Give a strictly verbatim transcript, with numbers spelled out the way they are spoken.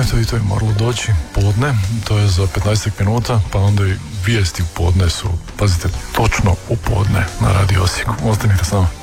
Eto i to je moralo doći podne, to je za petnaest minuta, pa onda i vijesti u podne su, pazite, točno u podne na Radio Osijeku. Ostanite s nama.